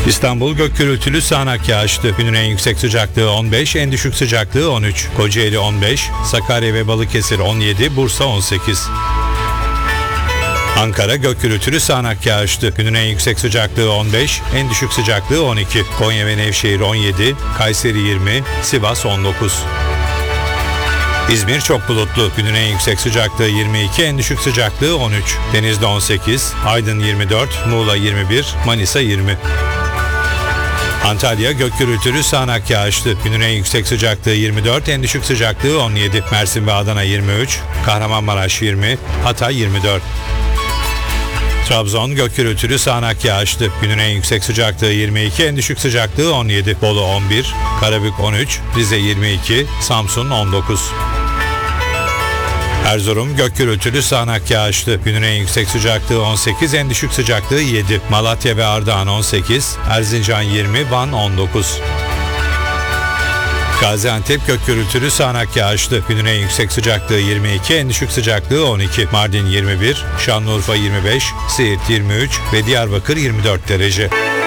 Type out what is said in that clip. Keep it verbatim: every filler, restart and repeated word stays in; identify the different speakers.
Speaker 1: İstanbul gök gürültülü sağanak yağışlı. Günün en yüksek sıcaklığı on beş, en düşük sıcaklığı on üç. Kocaeli on beş, Sakarya ve Balıkesir on yedi, Bursa on sekiz. Ankara gök gürültülü sağanak yağışlı. Günün en yüksek sıcaklığı on beş, en düşük sıcaklığı on iki. Konya ve Nevşehir on yedi, Kayseri yirmi, Sivas on dokuz. İzmir çok bulutlu. Günün en yüksek sıcaklığı yirmi iki, en düşük sıcaklığı on üç. Denizli on sekiz, Aydın yirmi dört, Muğla yirmi bir, Manisa yirmi. Antalya gök gürültülü sağanak yağışlı. Günün en yüksek sıcaklığı yirmi dört, en düşük sıcaklığı on yedi. Mersin ve Adana yirmi üç, Kahramanmaraş yirmi, Hatay yirmi dört. Trabzon gök gürültülü sağanak yağışlı. Günün en yüksek sıcaklığı yirmi iki, en düşük sıcaklığı on yedi. Bolu on bir, Karabük on üç, Rize yirmi iki, Samsun on dokuz. Erzurum gök gürültülü sağanak yağışlı. Günün en yüksek sıcaklığı on sekiz, en düşük sıcaklığı yedi. Malatya ve Ardahan on sekiz, Erzincan yirmi, Van on dokuz. Gaziantep gök gürültülü sağanak yağışlı. Günün en yüksek sıcaklığı yirmi iki, en düşük sıcaklığı on iki. Mardin yirmi bir, Şanlıurfa yirmi beş, Siirt yirmi üç ve Diyarbakır yirmi dört derece.